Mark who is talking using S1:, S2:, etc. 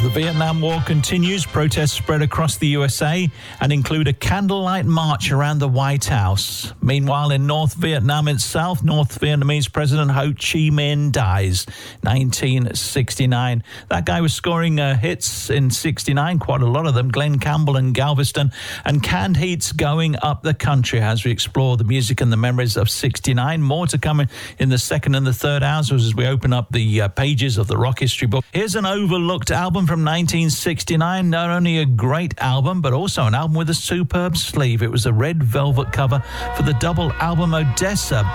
S1: As the Vietnam War continues, protests spread across the USA and include a candlelight march around the White House. Meanwhile, in North Vietnam itself, North Vietnamese President Ho Chi Minh dies, 1969. That guy was scoring hits in 69, quite a lot of them, Glenn Campbell and Galveston, and canned heats going up the country as we explore the music and the memories of 69. More to come in the second and the third hours as we open up the pages of the rock history book. Here's an overlooked album from 1969. Not only a great album, but also an album with a superb sleeve. It was a red velvet cover for the double album Odessa.